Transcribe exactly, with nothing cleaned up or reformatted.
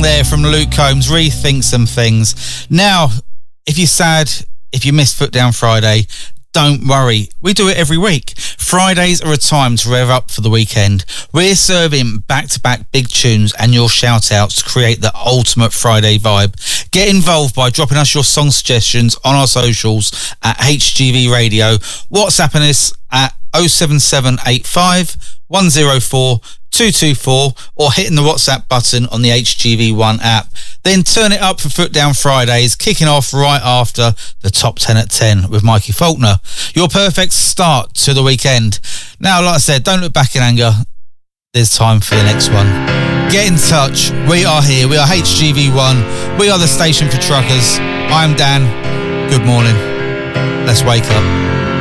there from Luke Combs, Rethink Some Things. Now, if you're sad, if you missed Foot Down Friday, don't worry. We do it every week. Fridays are a time to rev up for the weekend. We're serving back-to-back big tunes and your shout-outs to create the ultimate Friday vibe. Get involved by dropping us your song suggestions on our socials at H G V Radio, WhatsApping us at oh seven seven eight five, one oh four, two two four or hitting the WhatsApp button on the H G V one app. Then turn it up for Foot Down Fridays, kicking off right after the Top ten at ten with Mikey Faulkner. Your perfect start to the weekend. Now, like I said, don't look back in anger. There's time for the next one. Get in touch. We are here. We are H G V one. We are the station for truckers. I'm Dan. Good morning. Let's wake up.